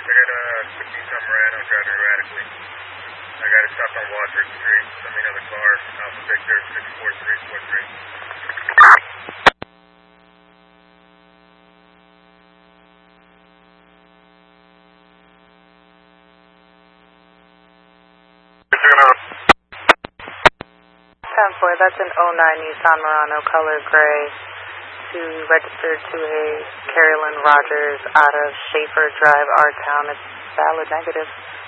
I got a 15-ton Murano driving erratically. I got it stopped on Watford Street. Let me know the car. Alpha Victor 64343. That's an 09 Nissan Murano, color gray, registered to a Carolyn Rogers out of Schaefer Drive, R-Town. It's valid negative.